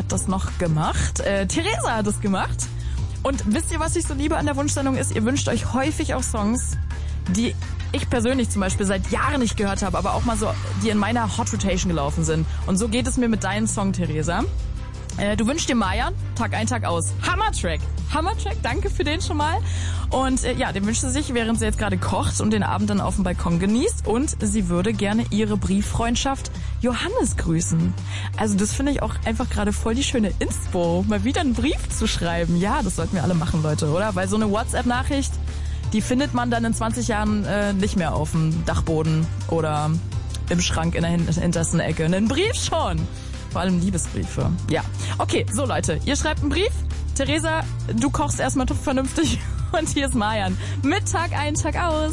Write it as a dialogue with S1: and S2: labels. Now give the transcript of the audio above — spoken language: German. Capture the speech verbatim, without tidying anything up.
S1: hat das noch gemacht? Äh, Theresa hat es gemacht. Und wisst ihr, was ich so liebe an der Wunschsendung ist? Ihr wünscht euch häufig auch Songs, die ich persönlich zum Beispiel seit Jahren nicht gehört habe, aber auch mal so, die in meiner Hot Rotation gelaufen sind. Und so geht es mir mit deinem Song, Theresa. Äh, du wünschst dir Mayan, Tag ein, Tag aus. Hammer-Track. Hammer-Track, danke für den schon mal. Und äh, ja, den wünscht sie sich, während sie jetzt gerade kocht und den Abend dann auf dem Balkon genießt. Und sie würde gerne ihre Brieffreundschaft Johannes grüßen. Also das finde ich auch einfach gerade voll die schöne Inspo, mal wieder einen Brief zu schreiben. Ja, das sollten wir alle machen, Leute, oder? Weil so eine WhatsApp-Nachricht, die findet man dann in zwanzig Jahren äh, nicht mehr auf dem Dachboden oder im Schrank in der hintersten Ecke. Einen Brief schon. Vor allem Liebesbriefe. Ja. Okay, so Leute, ihr schreibt einen Brief. Theresa, du kochst erstmal vernünftig und hier ist Mayan mit Tag ein, Tag aus.